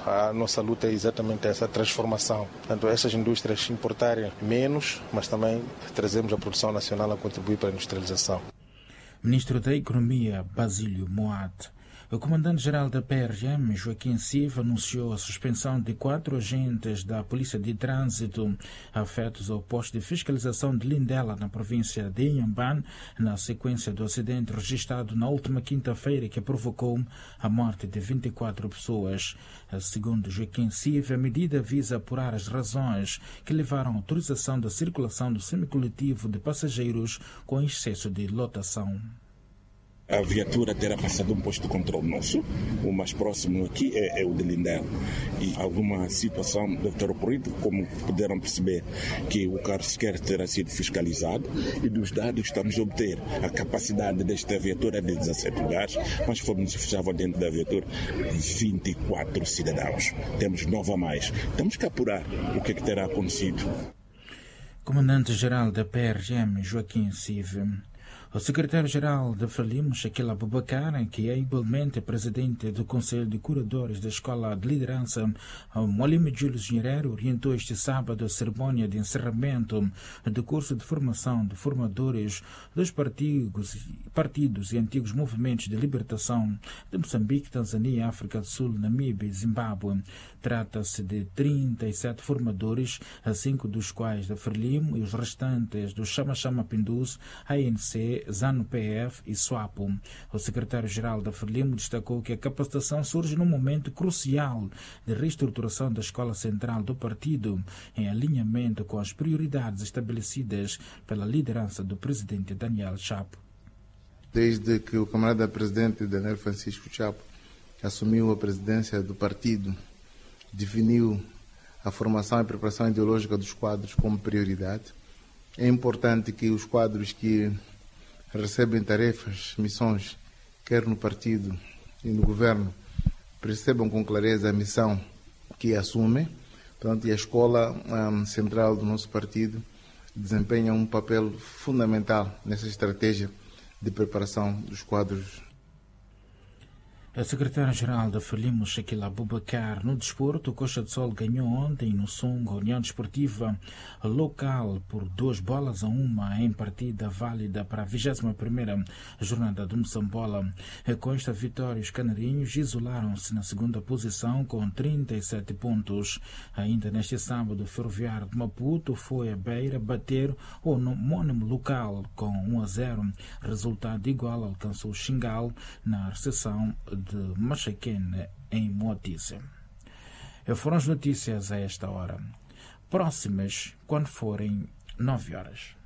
A nossa luta é exatamente essa transformação. Portanto, essas indústrias importarem menos, mas também trazemos a produção nacional a contribuir para a industrialização. Ministro da Economia, Basílio Moat. O comandante-geral da PRM, Joaquim Silva, anunciou a suspensão de 4 agentes da Polícia de Trânsito afetos ao posto de fiscalização de Lindela, na província de Inhambane, na sequência do acidente registrado na última quinta-feira que provocou a morte de 24 pessoas. Segundo Joaquim Silva, a medida visa apurar as razões que levaram à autorização da circulação do semicoletivo de passageiros com excesso de lotação. A viatura terá passado um posto de controle nosso, o mais próximo aqui é o de Lindela. E alguma situação deve ter ocorrido, como puderam perceber, que o carro sequer terá sido fiscalizado, e dos dados que estamos a obter, a capacidade desta viatura é de 17 lugares, mas estavam dentro da viatura 24 cidadãos. Temos 9 a mais. Temos que apurar o que terá acontecido. Comandante-geral da PRM, Joaquim Silva. O secretário-geral da Frelimo, Shaquille Abubakar, que é igualmente presidente do Conselho de Curadores da Escola de Liderança, Molime Júlio Engenheiro, orientou este sábado a cerimônia de encerramento do curso de formação de formadores dos partidos e antigos movimentos de libertação de Moçambique, Tanzânia, África do Sul, Namíbia e Zimbábue. Trata-se de 37 formadores, 5 dos quais da Frelimo e os restantes do Chama Chama Pindus, ANC, ZANU-PF e SWAPO. O secretário-geral da Frelimo destacou que a capacitação surge num momento crucial de reestruturação da escola central do partido, em alinhamento com as prioridades estabelecidas pela liderança do presidente Daniel Chapo. Desde que o camarada presidente Daniel Francisco Chapo assumiu a presidência do partido, definiu a formação e preparação ideológica dos quadros como prioridade. É importante que os quadros que recebem tarefas, missões, quer no partido e no governo, percebam com clareza a missão que assumem. Portanto, e a escola central do nosso partido desempenha um papel fundamental nessa estratégia de preparação dos quadros. A secretária-geral da Frelimo, Shaquille Abubakar. No desporto, o Coxa de Sol ganhou ontem no Songo a União Desportiva local por 2-1 em partida válida para a 21ª jornada do Moçambola. Com esta vitória, os canarinhos isolaram-se na segunda posição com 37 pontos. Ainda neste sábado, o Ferroviário de Maputo foi a Beira bater o homónimo local com 1-0. Resultado igual alcançou o Xingal na recepção de Machaquene em Moatize. Foram as notícias a esta hora. Próximas quando forem 9 horas.